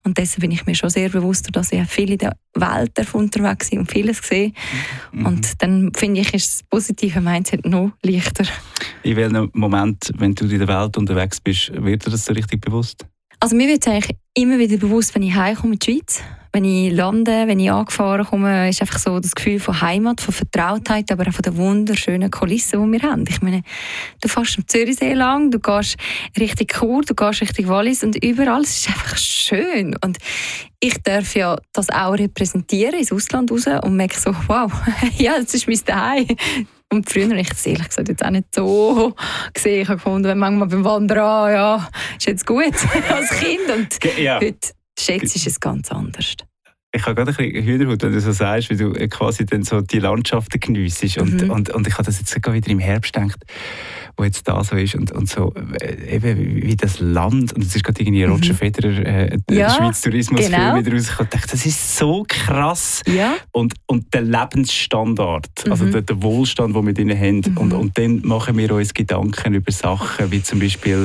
Und deshalb bin ich mir schon sehr bewusst, dass ich viel in der Welt unterwegs bin und vieles sehe. Und dann finde ich, ist das positive Mindset noch leichter. In welchem Moment, wenn du in der Welt unterwegs bist, wird dir das so richtig bewusst? Also mir wird es eigentlich immer wieder bewusst, wenn ich heimkomme in die Schweiz. Wenn ich lande, wenn ich angefahren komme, ist einfach so das Gefühl von Heimat, von Vertrautheit, aber auch von den wunderschönen Kulissen, die wir haben. Ich meine, du fährst am Zürichsee lang, du gehst Richtung Chur, du gehst Richtung Wallis und überall, es ist einfach schön. Und ich darf ja das auch repräsentieren ins Ausland raus und merke so, wow, ja, das ist mein Zuhause. Und früher habe ich das ehrlich gesagt jetzt auch nicht so gesehen. Ich habe gefunden, wenn manchmal beim Wandern, ja, ist jetzt gut als Kind. Und ja. Heute schätzt ist es ganz anders. Ich habe gerade ein bisschen Hühnerhaut, wenn du so sagst, wie du quasi dann so die Landschaften geniessest. Und ich habe das jetzt sogar wieder im Herbst gedacht, wo jetzt da so ist und so eben wie das Land, und es ist gerade irgendwie Roger Federer, Schweiz Tourismus genau. wieder rausgekommen. Ich dachte, das ist so krass. Ja. Und der Lebensstandard, also der Wohlstand, den wir drin haben. Und dann machen wir uns Gedanken über Sachen, wie zum Beispiel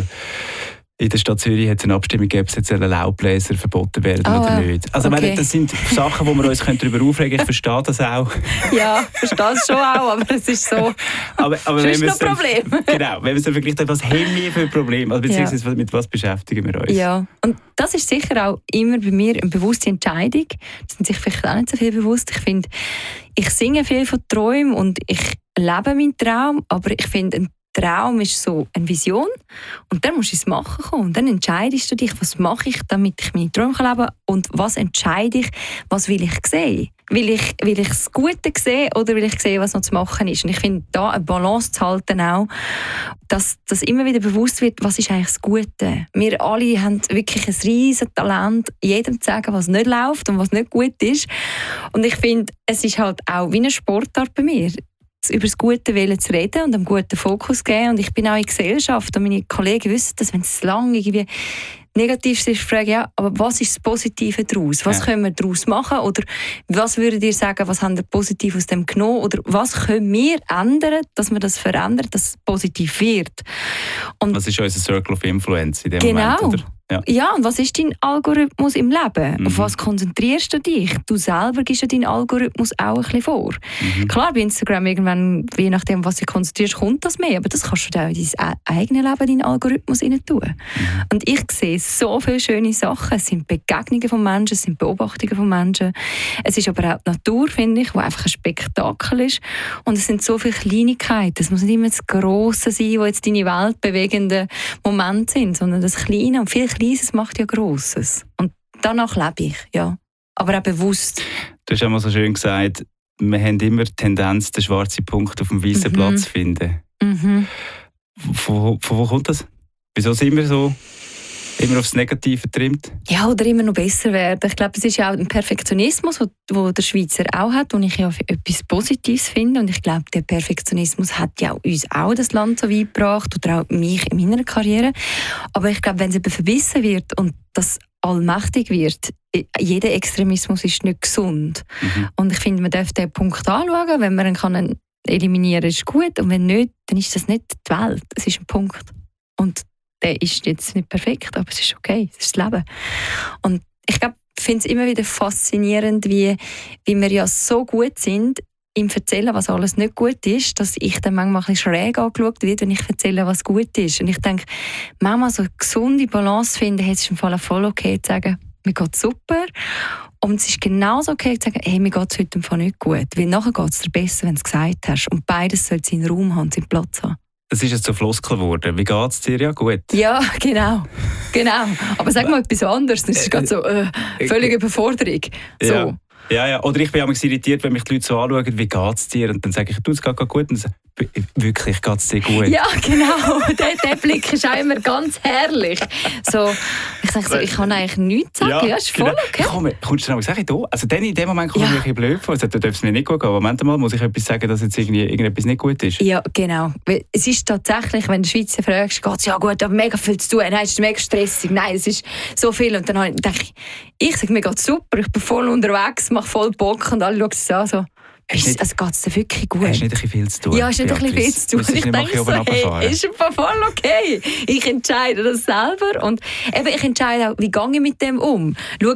in der Stadt Zürich hat es eine Abstimmung gegeben, ob jetzt Laubbläser verboten werden oder nicht. Also okay. das sind Sachen, wo wir uns darüber aufregen können. Ich verstehe das auch. Ja, ich verstehe es schon auch, aber es ist so. aber ist noch ein Problem. Genau, wenn wir es dann vergleichen, was haben wir für ein Problem? Also beziehungsweise mit was beschäftigen wir uns? Ja, und das ist sicher auch immer bei mir eine bewusste Entscheidung. Das sind sich vielleicht auch nicht so viel bewusst. Ich finde, ich singe viel von Träumen und ich lebe meinen Traum, aber ich finde, ein Traum ist so eine Vision und dann musst du ins Machen kommen. Und dann entscheidest du dich, was mache ich, damit ich meine Träume leben kann und was entscheide ich, was will ich sehen. Will ich das Gute sehen oder will ich sehen, was noch zu machen ist? Und ich finde, da eine Balance zu halten auch, dass immer wieder bewusst wird, was ist eigentlich das Gute. Wir alle haben wirklich ein riesen Talent, jedem zu sagen, was nicht läuft und was nicht gut ist. Und ich finde, es ist halt auch wie eine Sportart bei mir, über das Gute zu reden und einen guten Fokus zu geben. Und ich bin auch in Gesellschaft und meine Kollegen wissen das, wenn es lang irgendwie negativ ist, frage ja, aber was ist das Positive daraus? Was können wir daraus machen? Oder was würdet ihr sagen, was haben wir positiv aus dem genommen? Oder was können wir ändern, dass wir das verändern, dass es positiv wird? Und was ist unser Circle of Influence in dem Moment? Oder? Ja, und was ist dein Algorithmus im Leben? Auf was konzentrierst du dich? Du selber gibst ja deinen Algorithmus auch ein bisschen vor. Klar, bei Instagram irgendwann, je nachdem, was du konzentrierst, kommt das mehr. Aber das kannst du auch in dein eigenes Leben, deinen Algorithmus rein tun. Und ich sehe so viele schöne Sachen. Es sind Begegnungen von Menschen, es sind Beobachtungen von Menschen. Es ist aber auch die Natur, finde ich, die einfach ein Spektakel ist. Und es sind so viele Kleinigkeiten. Es muss nicht immer das Grosse sein, wo jetzt deine weltbewegenden Momente sind, sondern das Kleine und viel Kleines macht ja Grosses. Und danach lebe ich, ja. Aber auch bewusst. Du hast einmal so schön gesagt, wir haben immer die Tendenz, den schwarzen Punkt auf dem weißen Platz zu finden. Von wo kommt das? Wieso sind wir so immer aufs Negative getrimmt? Ja, oder immer noch besser werden. Ich glaube, das ist ja auch ein Perfektionismus, den der Schweizer auch hat, und ich ja etwas Positives finde. Und ich glaube, der Perfektionismus hat ja uns auch das Land so weit gebracht oder auch mich in meiner Karriere. Aber ich glaube, wenn es eben verbissen wird und das allmächtig wird, jeder Extremismus ist nicht gesund. Und ich finde, man darf den Punkt anschauen. Wenn man ihn kann eliminieren kann, ist gut. Und wenn nicht, dann ist das nicht die Welt. Es ist ein Punkt. Und der ist jetzt nicht perfekt, aber es ist okay, es ist das Leben. Und ich glaube, ich finde es immer wieder faszinierend, wie wir ja so gut sind im Erzählen, was alles nicht gut ist, dass ich dann manchmal ein bisschen schräg angeschaut werde, wenn ich erzähle, was gut ist. Und ich denke, manchmal so eine gesunde Balance finden, es ist im Fall voll okay zu sagen, mir geht es super. Und es ist genauso okay zu sagen, hey, mir geht es heute im Fall nicht gut. Weil nachher geht es dir besser, wenn du es gesagt hast. Und beides soll seinen Raum haben, seinen Platz haben. Das ist jetzt so Floskel geworden. Wie geht es dir? Ja, gut. Ja, genau. Aber sag mal etwas anderes. Das ist gerade so völlige Überforderung. So. Ja. Oder ich bin auch irritiert, wenn mich die Leute so anschauen, wie geht es dir? Und dann sage ich, du, es geht gut. Und wirklich, geht es dir gut? Ja, genau. Der Blick ist auch immer ganz herrlich. So, ich sage so, ich kann eigentlich nichts sagen. Ja, ist voll okay. Kommst du dann auch sagen, also dann in dem Moment kommt mir ein bisschen blöd vor. Also, da darf es mir nicht gut gehen. Moment mal, muss ich etwas sagen, dass jetzt irgendetwas nicht gut ist? Ja, genau. Es ist tatsächlich, wenn du Schweizer fragst, geht es ja gut, aber mega viel zu tun. Nein, es ist mega stressig. Nein, es ist so viel. Und dann denke ich sage, mir geht super, ich bin voll unterwegs, mache voll Bock und alle schauen es an so. geht es dir wirklich gut? Hast du nicht ein bisschen viel zu tun? Ja, hast nicht ein bisschen viel zu tun. Ich denke so, hey, ist voll okay. Ich entscheide das selber und eben, ich entscheide auch, wie gehe ich mit dem um. Schau